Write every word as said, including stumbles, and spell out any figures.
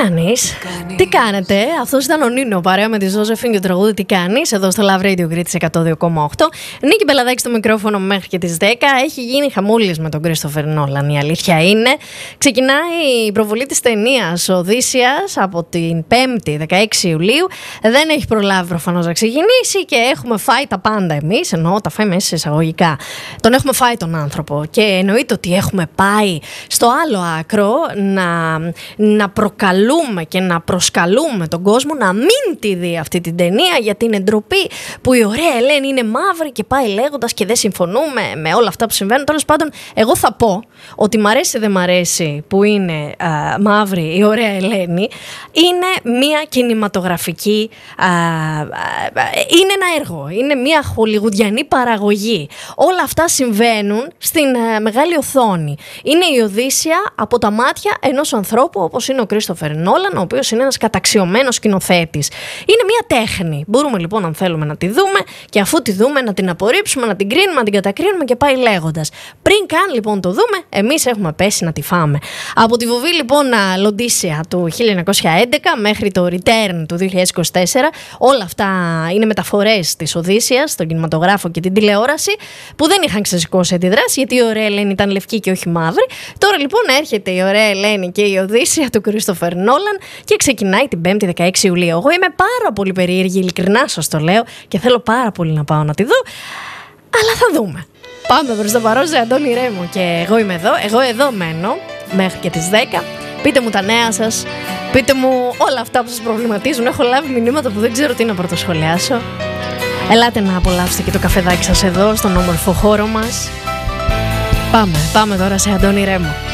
κάνεις, τι κάνετε? Αυτός ήταν ο Νίνο, παρέα με τη Ζώζεφιν και το τραγούδι Τι κάνεις, εδώ στο Love Radio Κρήτης εκατό δύο κόμμα οκτώ. Νίκη Μπελαδάκη στο μικρόφωνο μέχρι και τις δέκα. Έχει γίνει χαμούλης με τον Κρίστοφερ Νόλαν, η αλήθεια είναι. Ξεκινάει η προβολή της ταινίας Οδύσσιας από την πέμπτη δεκαέξι Ιουλίου. Δεν έχει προλάβει προφανώς να ξεκινήσει και έχουμε φάει τα πάντα εμείς, εννοώ τα φάει μέσα σε εισαγωγικά. Τον έχουμε φάει τον άνθρωπο και εννοείται ότι έχουμε πάει στο άλλο άκρο να, να προκαλούμε και να προσκαλούμε τον κόσμο να μην τη δει αυτή την ταινία, γιατί είναι ντροπή που η ωραία Ελένη είναι μαύρη και πάει λέγοντας και δεν συμφωνούμε με όλα αυτά που συμβαίνουν. Τέλος πάντων, εγώ θα πω ότι μ' αρέσει δεν μ' αρέσει που είναι α, μαύρη η ωραία Ελένη. Είναι μια κινηματογραφική α, α, είναι ένα έργο, είναι μια χολιγουδιανή παραγωγή. Όλα αυτά συμβαίνουν στην α, μεγάλη οθόνη. Είναι η Οδύσσια από τα μάτια ενός ανθρώπου όπως είναι ο Κρίστοφερ Νόλαν, ο οποίος είναι ένας καταξιωμένος σκηνοθέτης. Είναι μια τέχνη. Μπορούμε λοιπόν, αν θέλουμε, να τη δούμε και αφού τη δούμε να την απορρίψουμε, να την κρίνουμε, να την κατακρίνουμε και πάει λέγοντας. Πριν καν λοιπόν το δούμε, εμείς έχουμε πέσει να τη φάμε. Από τη βοβή λοιπόν Οδύσσια του χίλια εννιακόσια έντεκα μέχρι το Return του δύο χιλιάδες είκοσι τέσσερα, όλα αυτά είναι μεταφορές της Οδύσσιας στον κινηματογράφο και την τηλεόραση, που δεν είχαν ξεσηκώσει αντιδράση, γιατί η ωραία Ελένη ήταν λευκή και όχι μαύρη. Τώρα λοιπόν έρχεται η ωραία Ελένη και η Οδύσσια του Κρίστοφερ Νόλαν και ξεκινάει την πέμπτη δεκαέξι Ιουλίου. Εγώ είμαι πάρα πολύ περίεργη, ειλικρινά σας το λέω, και θέλω πάρα πολύ να πάω να τη δω, αλλά θα δούμε. Πάμε προς το παρόν σε Αντώνη Ρέμο και εγώ είμαι εδώ, εγώ εδώ μένω μέχρι και τις δέκα. Πείτε μου τα νέα σας, πείτε μου όλα αυτά που σας προβληματίζουν. Έχω λάβει μηνύματα που δεν ξέρω τι να πρωτοσχολιάσω. Ελάτε να απολαύσετε και το καφεδάκι σας εδώ στον όμορφο χώρο μας. Πάμε, πάμε τώρα σε Αντώνη Ρέμο.